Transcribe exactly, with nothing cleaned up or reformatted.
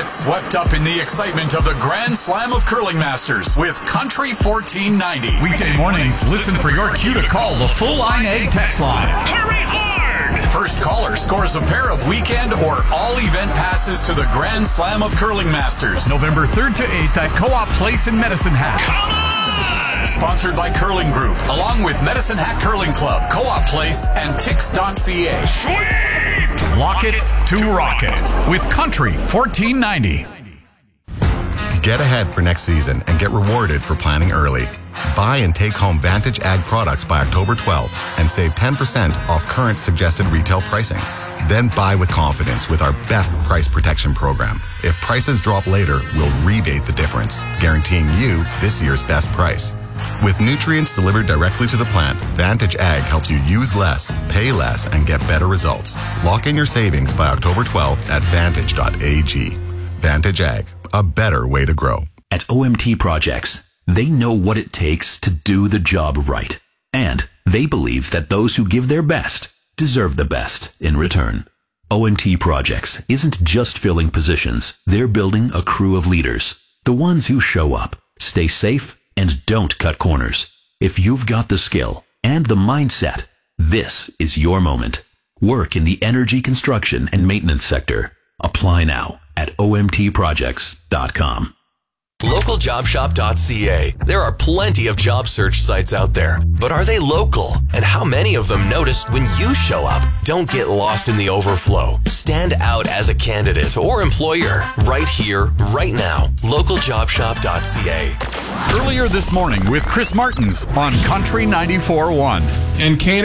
Get swept up in the excitement of the Grand Slam of Curling Masters with Country fourteen ninety. Weekday mornings, listen for your cue to call the Full Line Egg text line. Hurry hard! First caller scores a pair of weekend or all event passes to the Grand Slam of Curling Masters. November third to eighth at Co-op Place in Medicine Hat. Come on! Sponsored by Curling Group, along with Medicine Hat Curling Club, Co-op Place, and Tix dot C A. Sweet! Lock it to rock it with Country fourteen ninety. Get ahead for next season and get rewarded for planning early. Buy and take home Vantage Ag products by October twelfth and save ten percent off current suggested retail pricing. Then buy with confidence with our best price protection program. If prices drop later, we'll rebate the difference, guaranteeing you this year's best price. With nutrients delivered directly to the plant, Vantage Ag helps you use less, pay less, and get better results. Lock in your savings by October twelfth at vantage dot a g. Vantage Ag, a better way to grow. At O M T Projects, they know what it takes to do the job right. And they believe that those who give their best deserve the best in return. O M T Projects isn't just filling positions. They're building a crew of leaders. The ones who show up, stay safe, and don't cut corners. If you've got the skill and the mindset, this is your moment. Work in the energy construction and maintenance sector. Apply now at O M T projects dot com. local job shop dot c a. There are plenty of job search sites out there, but are they local? And how many of them notice when you show up? Don't get lost in the overflow. Stand out as a candidate or employer right here, right now. local job shop dot c a. Earlier this morning with Chris Martins on Country ninety-four point one. And Kate